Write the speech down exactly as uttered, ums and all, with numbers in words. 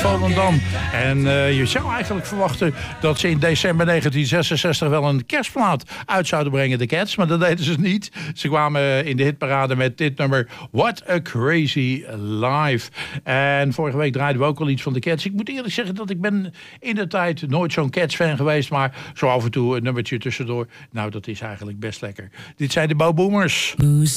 Volendam. En uh, je zou eigenlijk verwachten dat ze in december negentien zesenzestig wel een kerstplaat uit zouden brengen, de Cats. Maar dat deden ze niet. Ze kwamen in de hitparade met dit nummer What a Crazy Life. En vorige week draaiden we ook al iets van de Cats. Ik moet eerlijk zeggen dat ik ben in de tijd nooit zo'n Cats-fan geweest. Maar zo af en toe een nummertje tussendoor. Nou, dat is eigenlijk best lekker. Dit zijn de Bo Boomers.